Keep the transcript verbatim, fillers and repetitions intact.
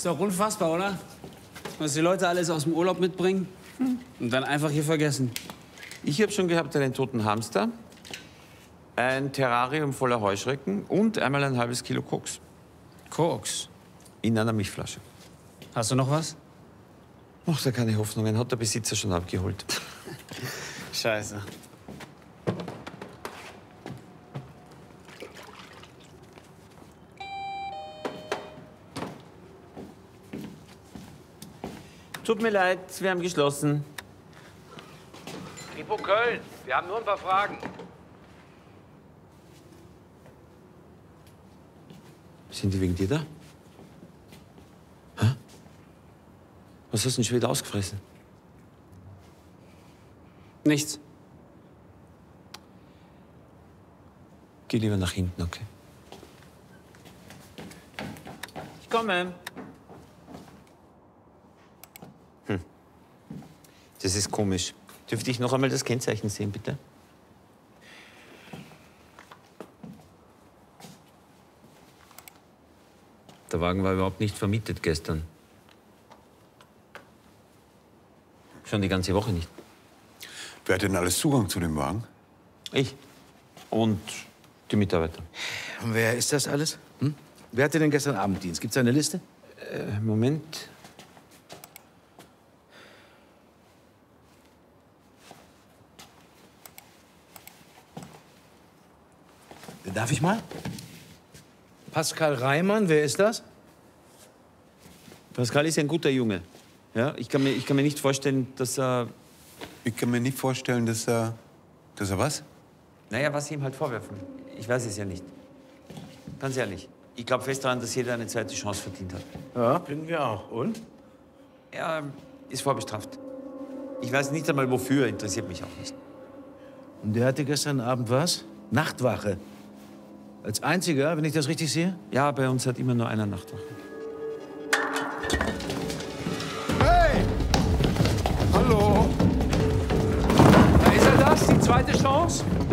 Ist doch unfassbar, oder? Was die Leute alles aus dem Urlaub mitbringen und dann einfach hier vergessen. Ich habe schon gehabt einen toten Hamster, ein Terrarium voller Heuschrecken und einmal ein halbes Kilo Koks. Koks? In einer Milchflasche. Hast du noch was? Macht er keine Hoffnungen, hat der Besitzer schon abgeholt. Scheiße. Tut mir leid, wir haben geschlossen. Kripo Köln, wir haben nur ein paar Fragen. Sind die wegen dir da? Hä? Was hast du denn schon wieder ausgefressen? Nichts. Geh lieber nach hinten, okay? Ich komme. Hm. Das ist komisch. Dürfte ich noch einmal das Kennzeichen sehen, bitte? Der Wagen war überhaupt nicht vermietet gestern. Schon die ganze Woche nicht. Wer hat denn alles Zugang zu dem Wagen? Ich. Und die Mitarbeiter. Und wer ist das alles? Hm? Wer hatte denn gestern Abenddienst? Gibt's da eine Liste? Äh, Moment. Darf ich mal? Pascal Reimann, wer ist das? Pascal ist ein guter Junge. Ja, ich kann mir, ich kann mir nicht vorstellen, dass er... Ich kann mir nicht vorstellen, dass er... Dass er was? Naja, was sie ihm halt vorwerfen. Ich weiß es ja nicht. Ganz ehrlich. Ich glaube fest daran, dass jeder eine zweite Chance verdient hat. Ja, finden wir auch. Und? Er ist vorbestraft. Ich weiß nicht einmal wofür, interessiert mich auch nicht. Und der hatte gestern Abend was? Nachtwache. Als einziger, wenn ich das richtig sehe? Ja, bei uns hat immer nur einer Nachtwache. Hey! Hallo! Da ist er das, die zweite Chance.